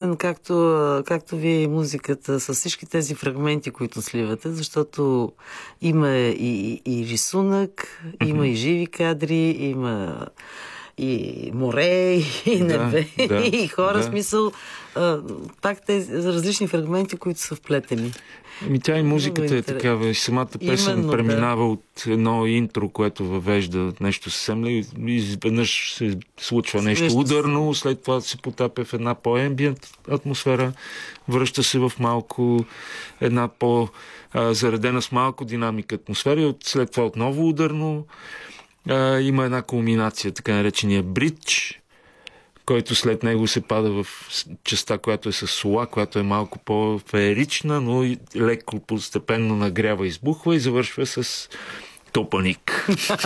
интересен, както вие и музиката, с всички тези фрагменти, които сливате, защото има и рисунък, има и живи кадри, има и море, и небе, и хора, смисъл, пак тези различни фрагменти, които са вплетени. Тя и музиката е такава, и самата песен преминава от едно интро, което въвежда нещо съвсем, и изведнъж се случва нещо ударно, след това се потапя в една по-ембиент атмосфера, връща се в малко една по-заредена с малко динамика атмосфера, и след това отново ударно. Има една кулминация, така наречения бридж, който след него се пада в частта, която е с сола, която е малко по-феерична, но и леко постепенно нагрява, избухва и завършва с топаник.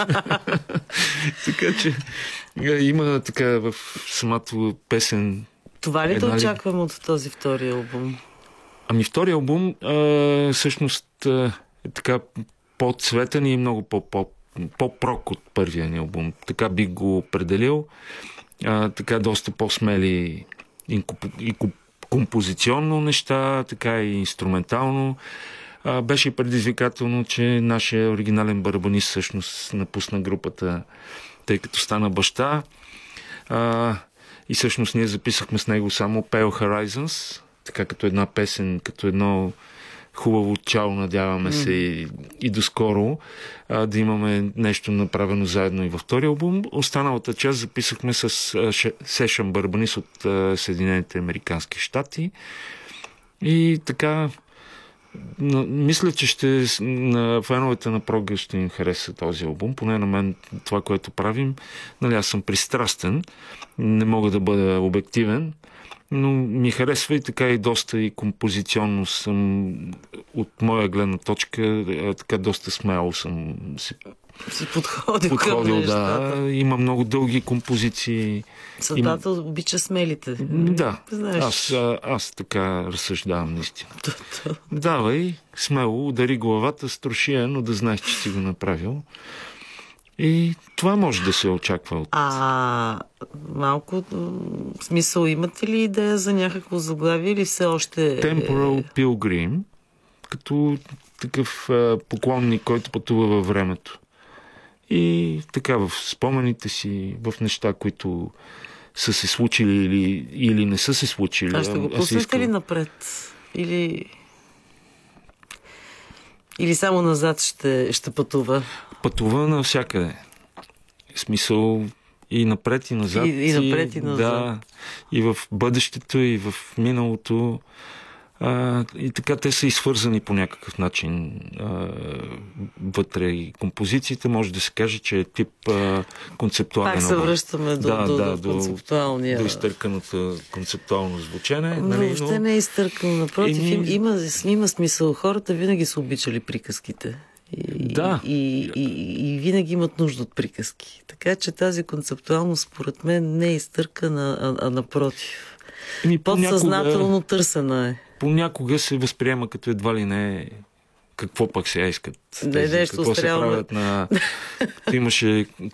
Така че има така в самата песен. Това ли да очаквам от този втори албум? Втори албум всъщност е така по-цветен и много по-прок от първия ни албум. Така бих го определил. Така доста по-смели и композиционно неща, така и инструментално. Беше предизвикателно, че нашия оригинален барабанист всъщност напусна групата, тъй като стана баща. И всъщност ние записахме с него само Pale Horizons, така като една песен, като едно хубаво чао, надяваме се и доскоро да имаме нещо направено заедно и във втори албум. Останалата част записахме с сешън барабанист от Съединените американски щати. И така, мисля, че на феновете на Прога ще им хареса този албум. Поне на мен това, което правим. Аз съм пристрастен, не мога да бъда обективен, но ми харесва и така и доста и композиционно съм, от моя гледна точка, така доста смело съм си подходил, да. Има много дълги композиции. Съдбата обича смелите. Да, аз така разсъждавам наистина. Давай, смело, удари главата с трошия, но да знаеш, че си го направил. И това може да се очаква от... Малко смисъл, имате ли идея за някакво заглавие или все още... Temporal Pilgrim, като такъв поклонник, който пътува във времето. И така в спомените си, в неща, които са се случили или не са се случили. Ще го пуснете ли напред? Или само назад ще пътува? Пътува навсякъде. В смисъл и напред, и назад. И напред, и назад. Да, и в бъдещето, и в миналото. И така те са и свързани по някакъв начин вътре. И композициите може да се каже, че е тип концептуален. Пак се връщаме до концептуалния. До изтърканото концептуално звучене. Но въобще не е изтъркано. Напротив, има смисъл. Хората винаги са обичали приказките. И винаги имат нужда от приказки. Така че тази концептуалност, според мен, не е изтъркана, а напротив. Подсъзнателно търсена е. Понякога се възприема като едва ли не какво пък сега искат. Нещо какво се правят имаше